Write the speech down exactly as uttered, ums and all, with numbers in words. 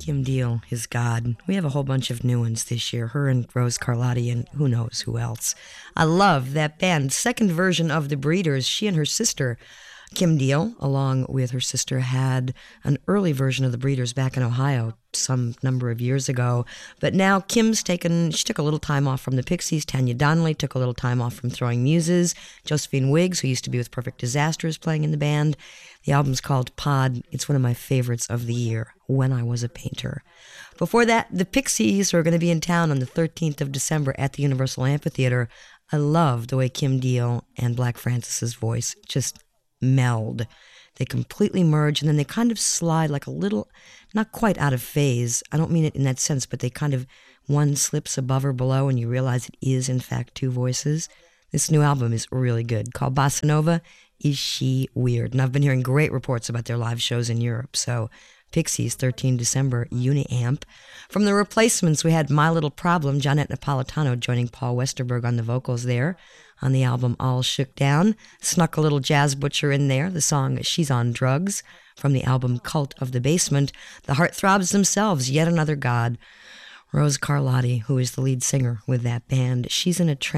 Kim Deal is God. We have a whole bunch of new ones this year. Her and Rose Carlotti and who knows who else. I love that band. Second version of The Breeders. She and her sister, Kim Deal, along with her sister, had an early version of The Breeders back in Ohio some number of years ago. But now Kim's taken, she took a little time off from the Pixies. Tanya Donnelly took a little time off from Throwing Muses. Josephine Wiggs, who used to be with Perfect Disaster, is playing in the band. The album's called Pod. It's one of my favorites of the year, When I Was a Painter. Before that, the Pixies are going to be in town on the thirteenth of December at the Universal Amphitheater. I love the way Kim Deal and Black Francis's voice just meld. They completely merge, and then they kind of slide like a little, not quite out of phase. I don't mean it in that sense, but they kind of, one slips above or below, and you realize it is, in fact, two voices. This new album is really good, called Bossa Nova, Is She Weird? And I've been hearing great reports about their live shows in Europe, so Pixies, thirteenth of December, Uniamp. From the Replacements, we had My Little Problem, Johnette Napolitano joining Paul Westerberg on the vocals there. On the album All Shook Down, snuck a little Jazz Butcher in there, the song She's on Drugs, from the album Cult of the Basement. The Heartthrobs themselves, Yet Another God. Rose Carlotti, who is the lead singer with that band, she's in a trance.